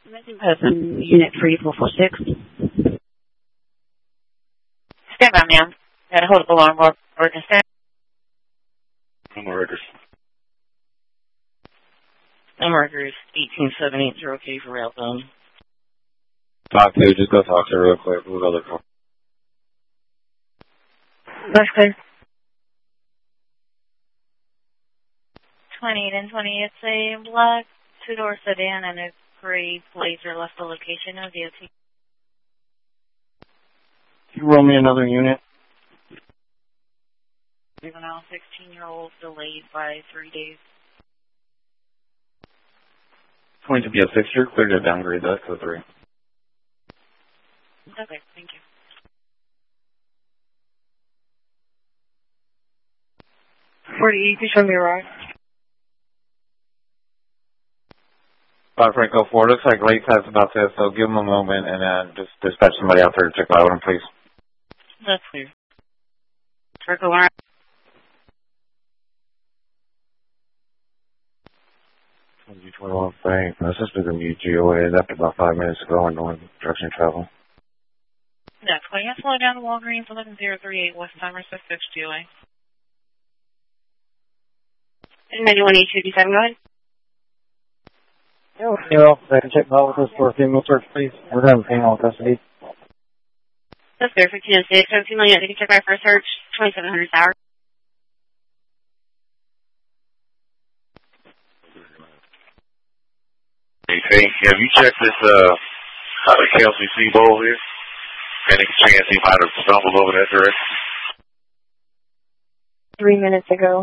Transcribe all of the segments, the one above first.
Person, Unit 3446. Stand by, ma'am. Gotta hold up alarm board and stand. Number records. Number records 18780K for rail phone. Talk to, just go talk to her real quick. We'll go to the call. That's clear. 28 and 20, it's a black two-door sedan and a gray Blazer left the location of DOT. Can you roll me another unit? Juvenile 16-year-old delayed by 3 days. It's going to be a fixture. Clear to downgrade that to a 3. Okay, thank you. 48, you show me a ride. Franco 4, looks like late pass about this, so give them a moment and then just dispatch somebody out there to check out him, please. That's clear. Circle around. G21 Frank, this is going to be GOA. Left about 5 minutes ago in north direction travel. That's clear. Slow down to Walgreens 11038 West Summer 6 GOA. 918257, go ahead. Yeah, well, I can check out with this for a female search, please. We're having female custody. That's clear. 15 and 6, 17 million. You can check out for a search. 2700 hours. Hey, have you checked this, KLCC bowl here? Any chance he might have stumbled over that direction? 3 minutes ago.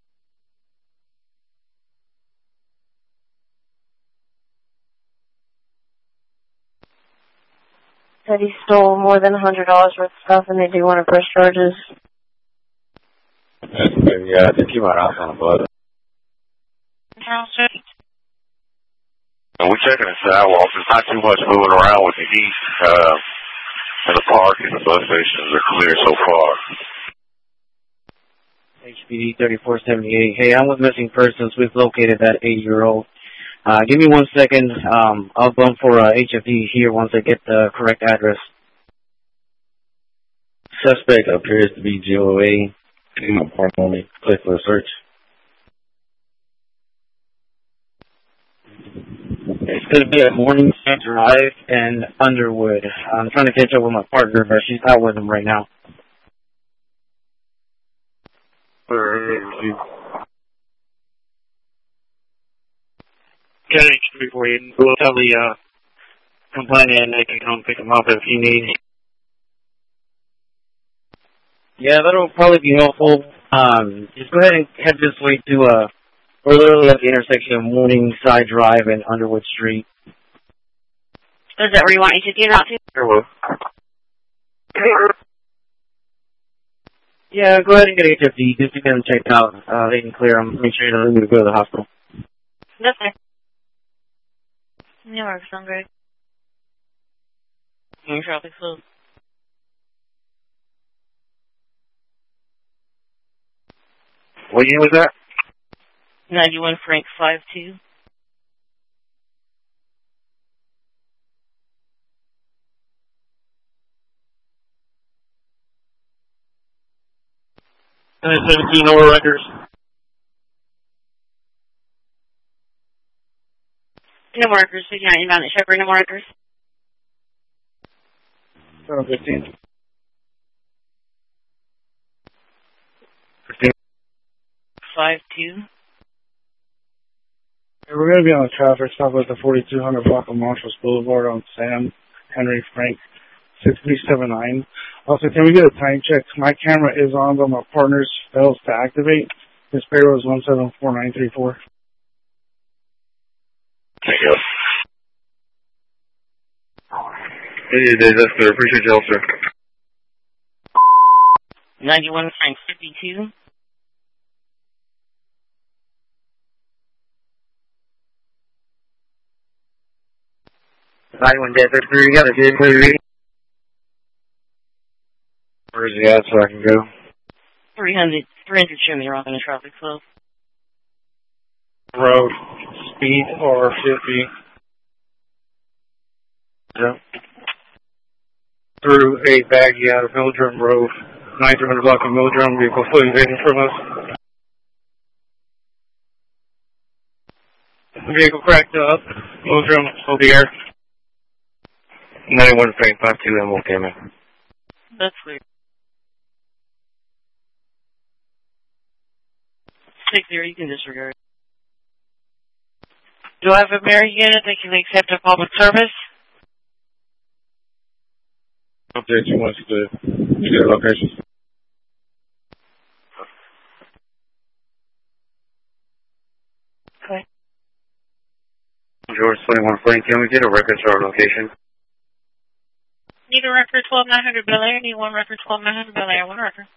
Said he stole more than $100 worth of stuff and they do want to press charges. Yeah, I think you might have on the blood. We're checking the sidewalks. There's not too much moving around with the heat, and the park and the bus stations are clear so far. HPD 3478. Hey, I'm with missing persons. We've located that 8-year-old. Give me 1 second. I'll go for HFD here once I get the correct address. Suspect appears to be GOA. Only click for a search. It's going to be at Morningside Drive and Underwood. I'm trying to catch up with my partner, but she's out with him right now. Okay, before you we'll tell the complainant and they can come pick him up if you need. Yeah, that'll probably be helpful. Just go ahead and head this way to we're literally at the intersection of Morningside Drive and Underwood Street. Is that where you want HFD out to? Sure. Yeah, go ahead and get HFD just to get them checked out. They can clear them. Make sure they're ready to go to the hospital. That's fine. Yeah, works on great. Your traffic flow. What year was that? 91 Frank 52. And then 17 over records. No more records. We can't inbound at Shepherd. No more records. 15. 52. We're going to be on a traffic stop at the 4200 block of Marshalls Boulevard on Sam Henry Frank 6379. Also, can we get a time check? My camera is on, but my partner's fails to activate. His payroll is 174934. Thank you. Hey, that's good. Appreciate you, sir. 91 Frank 52. Anyone dead? You got a good reading? Where's he at so I can go? 300 show me around in the traffic flow. Road, speed or 50. Yeah. Through a baggie out of Mildrum Grove, 9300 block of Mildrum, vehicle fully evading from us. The vehicle cracked up. Mildrum, hold the air. 91 Frank 52, I'm okay, man. That's weird. 60, you can disregard. Do I have a mirror unit that can accept a public service? Update you want to get a location. Okay. George 21 Frank, can we get a record to our location? Need a record 12900 Bel Air. Need one record 12900 Bel Air. One record.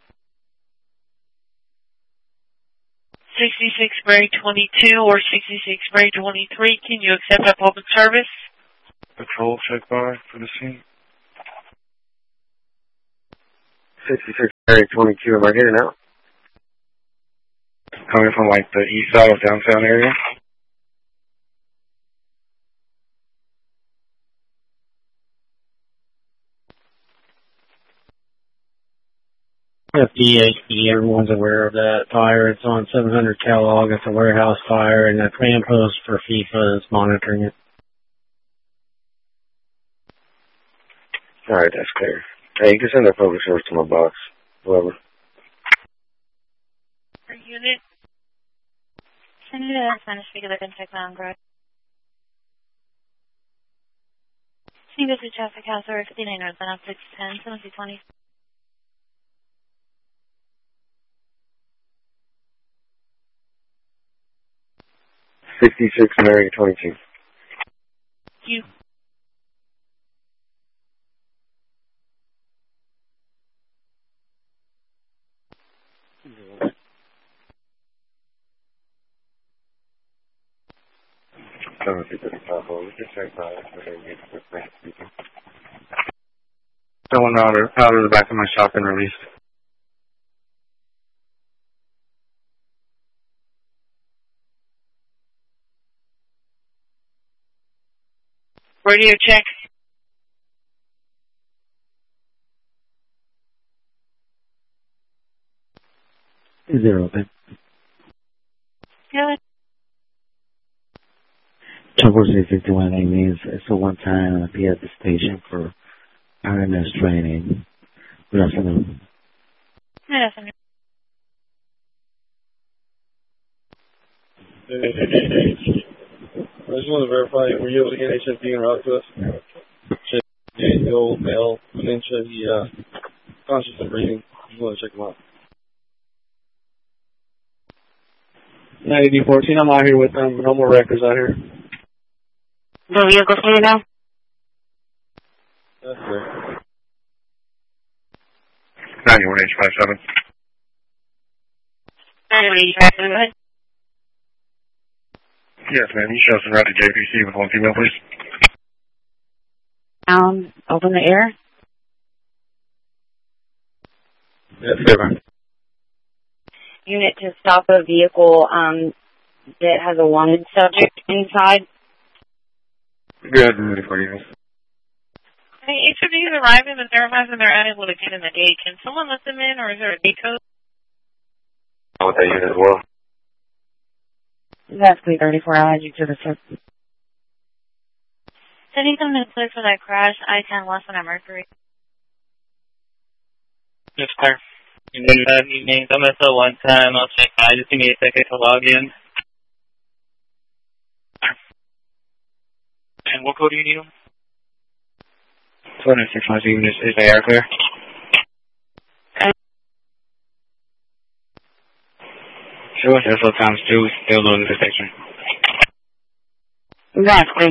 66 Mary 22 or 66 Mary 23. Can you accept a public service? Patrol check bar for the scene. 66 Mary 22, am I getting out? Coming from like the east side of downtown area? FDHD, everyone's aware of that fire. It's on 700 Kellogg. It's a warehouse fire, and the command post for FIFA is monitoring it. Alright, that's clear. Hey, you can send that public service to my box. Whoever. Per unit. Send it to Spanish speaker that can check on grad. Can you go to traffic house or 59 North on 610, 1720. $66 Mary 22. You. Someone out of the back of my shop and released. Radio check. Is it open? Good. 4651 means it's a one-time be at the station for RMS training. Good afternoon. Good afternoon. I just want to verify, were you able to get HFD en route to us? The old male, dementia, he conscious and breathing. Just want to check him out. 9014, I'm out here with them. No more records out here. The vehicle's here now? That's fair. 91H57. 91H57, go ahead. Yes, ma'am. You show us around to JPC with one female, please. Open the air. Yes, good, ma'am. Unit to stop a vehicle that has a wanted subject inside. Good, I'm ready for you. Hey, each of these arriving and verifying they're unable to get in the gate. Can someone let them in, or is there a gate code? With that unit as well. That's clear 34 hours to the surface. Sending them to clear for that crash, I-10 less than a Mercury. Yes, clear. And then that evening, I'm at the 110. I'll check. I just need a second to log in. And what code do you need? 26 units. Is the air clear? Sure, that's what times 2. Still no intersection. That's clear,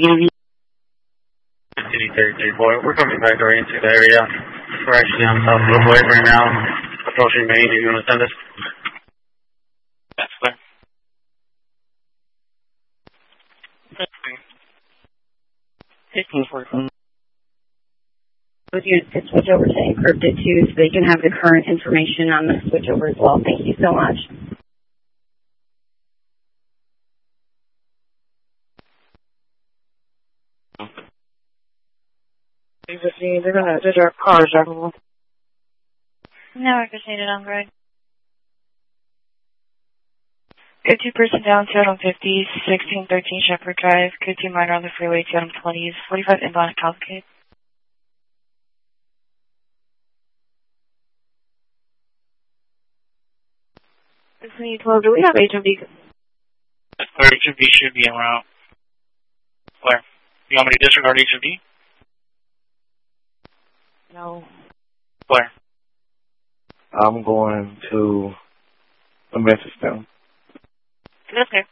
City 33-4. We're coming back right into the area. We're actually on South Blue Wave right now. Approaching Main. Do you want to send us? That's clear. With you to switch over to encrypted too, so they can have the current information on the switchover as well. Thank you so much. HFD. Their car is drivable. Network is needed on Greg. Go 2-person down, Seattle 50s, 1613 Shepherd Drive. Go 2 minor on the freeway, Seattle 20s, 45 inbound at Cavalcade. Do we have HMD? HMD should be en route. Where? You want me to disregard HMD? No. Where? I'm going to the Memphis town. That's okay.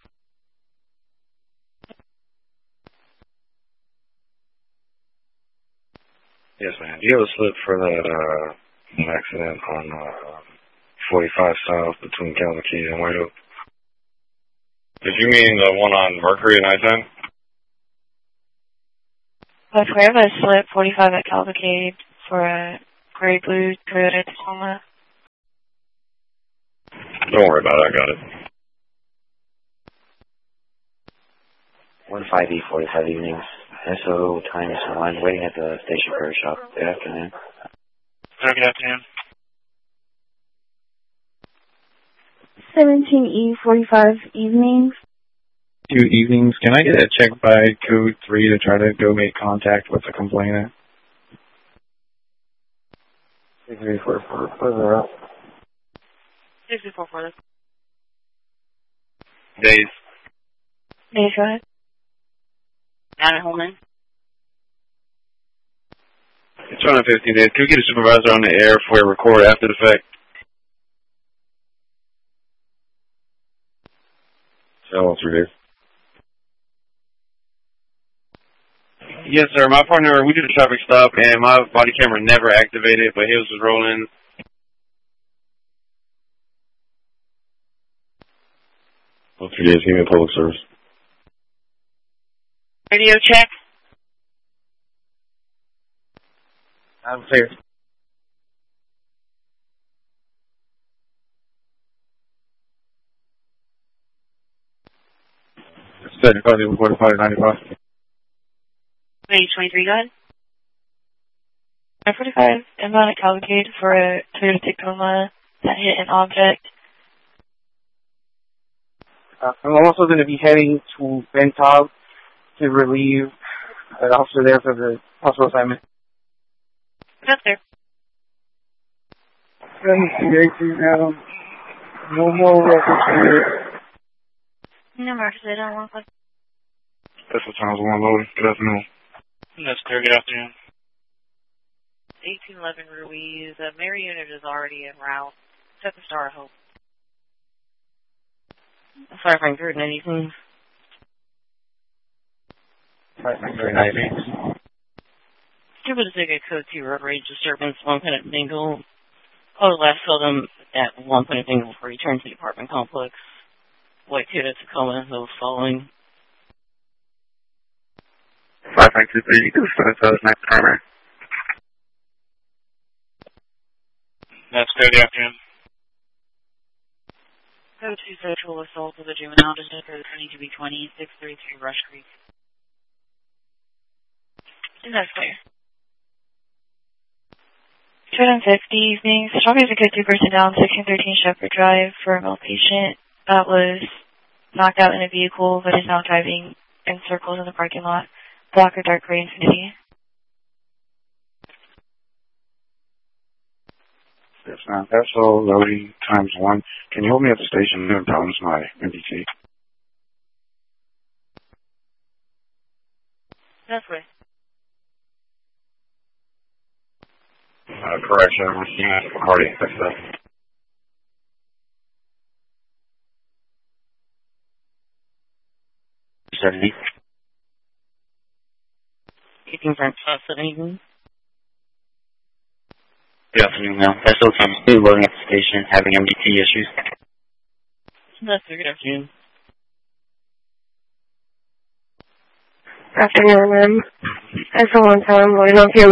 Yes, ma'am. Do you have a slip for that accident on 45 South between Cavalcade and White Oak? Did you mean the one on Mercury at nighttime? That's where I have a slip 45 at Cavalcade for a gray blue Toyota Tacoma. Don't worry about it. I got it. 15E, 45 evenings. SO times 1, waiting at the station for a shop. Good afternoon. Good afternoon. 17E, 45 evenings. 2 evenings. Can I get a check by code 3 to try to go make contact with the complainant? 6344, further up. 6444. Days. Days, go ahead. Down at Holman. It's 215 days. Can we get a supervisor on the air for a record after the fact? So, 3 days. Yes, sir. My partner, we did a traffic stop, and my body camera never activated, but his was rolling. Well, 3 days. Give me a public service. Radio check. I'm clear. It's 75, 45, 95. 23, go ahead. 45 inbound at Cavalcade for a Toyota Tacoma that hit an object. I'm also going to be heading to Bentog to relieve an officer there for the hospital assignment. That's there. 18 now. No more records here. No markers, I don't want to. That's what times 1 loaded. Good afternoon. That's clear. Good afternoon. 1811 Ruiz. Mary unit is already en route. Set the Star of Hope. Sorry if I heard anything. Stupid to take a code 2 road rage disturbance, 1 point at Dingle. Call the last fill them at 1 point at Dingle before he turns to the apartment complex. White Toyota Tacoma, those following. 523, you can start next primary. That's clear. Good afternoon. Code 2 sexual assault of a juvenile just occurred 22B20, 633 Rush Creek. And that's clear. 250 evenings. Strong is a good 2-person down, 1613 Shepherd Drive for a male patient that was knocked out in a vehicle but is now driving in circles in the parking lot. Black or dark gray Infiniti. Yes, ma'am. SO loading times 1. Can you hold me at the station and balance my MDT? That's right. Correction, unit party. That's that. $70. 18 French South 17. Good afternoon, ma'am. SO times 2 loading at the station, having MDT issues. That's good afternoon. Afternoon, ma'am. SO 1 time, loading on Kilo.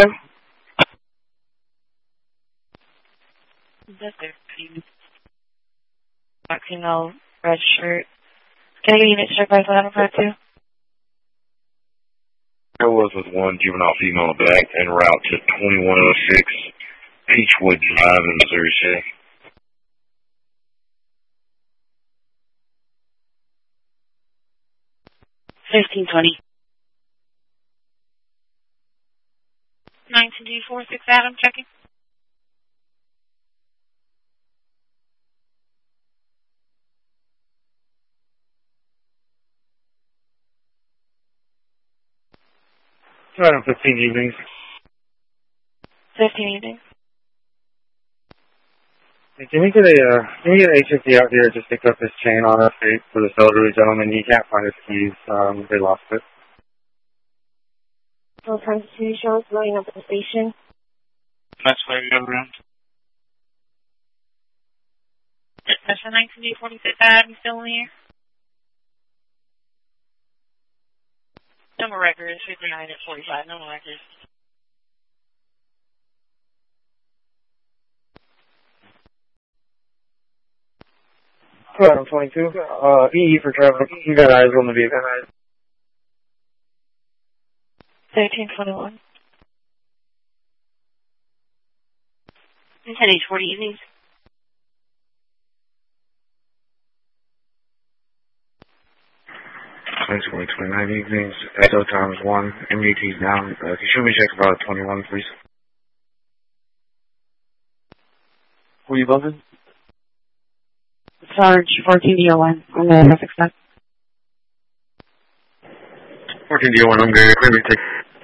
That's good. Black female, red shirt. Can I get a unit check by 1152? There was with one juvenile female in the back en route to 2106 Peachwood Drive in Missouri City. $15.20. 19D46 Adam, checking. Item 15 evenings. 15 evenings. Hey, can we get an HFD out here to pick up this chain on our street for this elderly gentleman? He can't find his keys. They lost it. No time to see shows loading up at the station. That's where we go around. That's the 19D46 Adam, still in the air? Number record is 59 at 45. Number record. Item 22. EE for Trevor. You got eyes on the vehicle. 1321. 10H40 evenings. Thanks for 29 evenings. XO times 1. MUT's down. Can you show me check about 21, please? Who are you bumping? Sarge 1401 on the traffic stop. 14D1, I'm good. Clear me, take.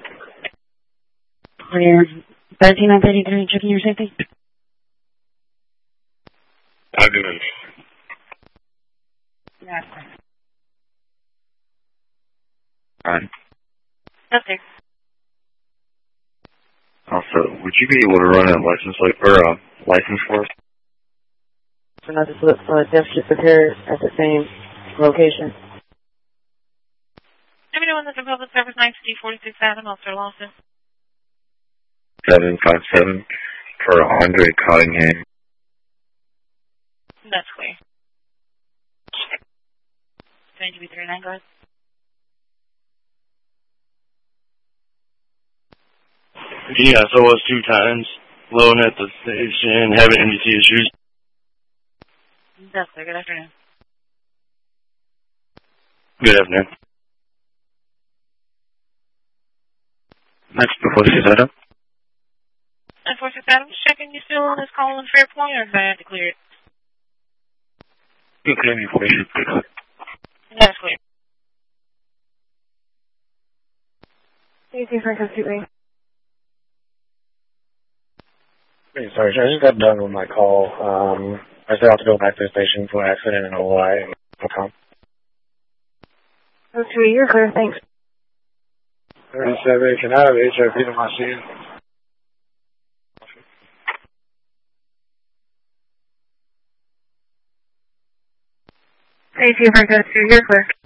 Clear. 13933, checking your safety. I'm doing. Yes. Alright. Okay. Also, would you be able to run a license for us? So not to slip for a theft should occur at the same location. Let me know when the public service 19D46 Adam, Officer Lawson. 757 for Andre Cottingham. That's clear. Going to be 39, go ahead. Yeah, so it was 2 times. Loan at the station, having NBC issues. That's clear. Good afternoon. Good afternoon. Next, before this is Adam. 946 Adam, checking you still on this call in Fairpoint, or if I had to clear it? You can clear me for you. That's clear. Easy for computing. Hey, sorry, I just got done with my call. I still have to go back to the station for an accident in OI and com. Those 2 you're clear, thanks. 37, can I have HIP to my seat? Easy for 2 you're clear.